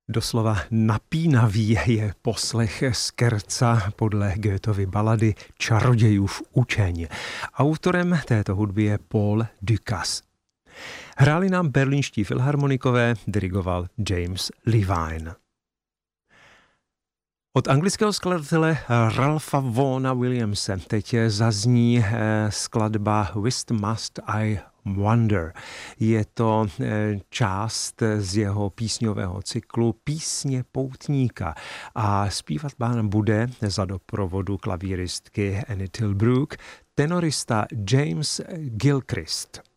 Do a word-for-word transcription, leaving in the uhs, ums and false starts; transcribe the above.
Doslova napínavý je poslech Skerca podle Goethovy balady Čarodějův učeň. Autorem této hudby je Paul Dukas. Hráli nám berlínští filharmonikové, dirigoval James Levine. Od anglického skladatele Ralpha Vaughana Williamse teď zazní skladba With Must I Wonder. Je to část z jeho písňového cyklu Písně poutníka a zpívat bán bude za doprovodu klavíristky Annie Tilbrook tenorista James Gilchrist.